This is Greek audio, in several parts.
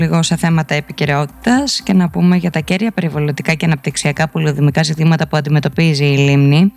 Λίγο σε θέματα επικαιρότητας και να πούμε για τα κέρια περιβαλλοντικά και αναπτυξιακά πολεοδομικά ζητήματα που αντιμετωπίζει η λίμνη.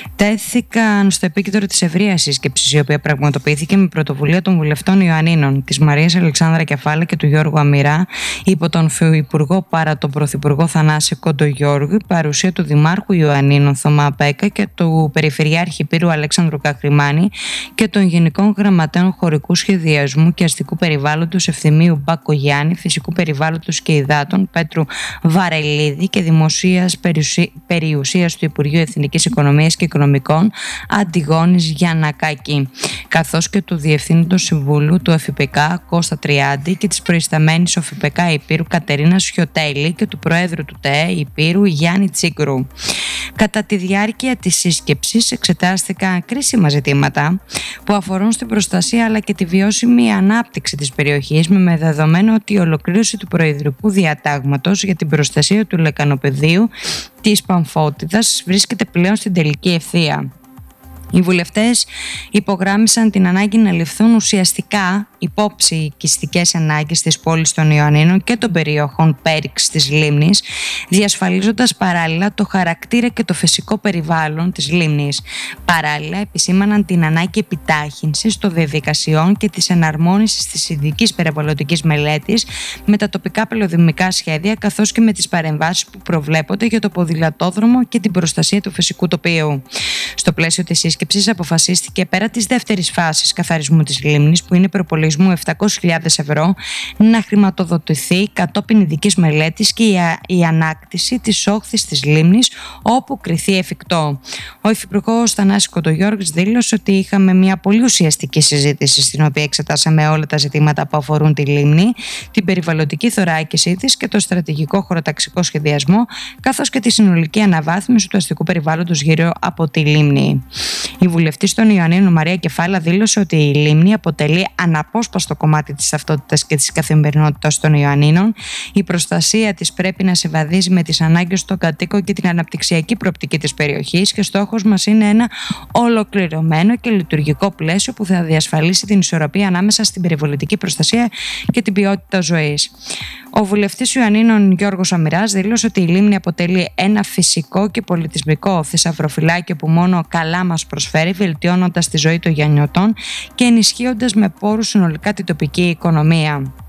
Τέθηκαν στο επίκεντρο της ευρείας σύσκεψης, η οποία πραγματοποιήθηκε με πρωτοβουλία των βουλευτών Ιωαννίνων, της Μαρίας Αλεξάνδρα Κεφάλα και του Γιώργου Αμυρά, υπό τον Υφυπουργό παρά τον Πρωθυπουργό Θανάση Κοντογιώργου, παρουσία του Δημάρχου Ιωαννίνων Θωμά Πέκα και του Περιφερειάρχη Υπήρου Αλέξανδρου Καχρημάνη και των Γενικών Γραμματέων Χωρικού Σχεδιασμού και Αστικού Περιβάλλοντος Ευθυμίου Μπακογιάννη, Φυσικού Περιβάλλοντος και Υδάτων Πέτρου Βαρελίδη και Δημοσίας Περιουσίας του Υπουργείου Εθνικής Οικονομίας και Οικονομικών Αντιγόνης Γιαννακάκη, καθώς και του Διευθύνοντος Συμβούλου του ΕΦΠΚ Κώστα Τριάντη και της προϊσταμένης ΟΦΠΚ Υπήρου Κατερίνας Σιωτέλη και του Προέδρου του ΤΕΕ Υπήρου Γιάννη Τσίγκρου. Κατά τη διάρκεια της σύσκεψης εξετάστηκαν κρίσιμα ζητήματα που αφορούν στην προστασία αλλά και τη βιώσιμη ανάπτυξη της περιοχής, με δεδομένο ότι η ολοκλήρωση του Προεδρικού Διατάγματος για την προστασία του λεκανοπεδίου της Παμφώτιδας βρίσκεται πλέον στην τελική ευθεία. Οι βουλευτές υπογράμμισαν την ανάγκη να ληφθούν ουσιαστικά υπόψη οι οικιστικές ανάγκες της πόλης των Ιωαννίνων και των περιοχών πέριξ της λίμνης, διασφαλίζοντας παράλληλα το χαρακτήρα και το φυσικό περιβάλλον της λίμνης. Παράλληλα, επισήμαναν την ανάγκη επιτάχυνσης των διαδικασιών και της εναρμόνισης της ειδικής περιβαλλοντικής μελέτης με τα τοπικά πολεοδομικά σχέδια, καθώς και με τις παρεμβάσεις που προβλέπονται για το ποδηλατόδρομο και την προστασία του φυσικού τοπίου. Στο πλαίσιο της σύσκεψης αποφασίστηκε, πέρα της δεύτερης φάσης καθαρισμού της λίμνης, που είναι προπολογισμού 700.000 ευρώ, να χρηματοδοτηθεί κατόπιν ειδικής μελέτης και η ανάκτηση της όχθης της λίμνης όπου κριθεί εφικτό. Ο Υφυπουργός Θανάσης Κοντογιώργης δήλωσε ότι είχαμε μια πολύ ουσιαστική συζήτηση, στην οποία εξετάσαμε όλα τα ζητήματα που αφορούν τη λίμνη, την περιβαλλοντική θωράκισή της και το στρατηγικό χωροταξικό σχεδιασμό, καθώς και τη συνολική αναβάθμιση του αστικού περιβάλλοντος γύρω από τη λίμνη. Η βουλευτής των Ιωαννίνων Μαρία Κεφάλα δήλωσε ότι η λίμνη αποτελεί αναπόσπαστο κομμάτι της ταυτότητας και της καθημερινότητας των Ιωαννίνων. Η προστασία της πρέπει να συμβαδίζει με τις ανάγκες των κατοίκων και την αναπτυξιακή προοπτική της περιοχής, και στόχος μας είναι ένα ολοκληρωμένο και λειτουργικό πλαίσιο που θα διασφαλίσει την ισορροπία ανάμεσα στην περιβαλλοντική προστασία και την ποιότητα ζωής. Ο βουλευτής Ιωαννίνων Γιώργος Αμυράς δήλωσε ότι η λίμνη αποτελεί ένα φυσικό και πολιτισμικό θησαυροφυλάκιο που μόνο καλά μας προσφέρει, βελτιώνοντας τη ζωή των γενιωτών και ενισχύοντας με πόρους συνολικά την τοπική οικονομία.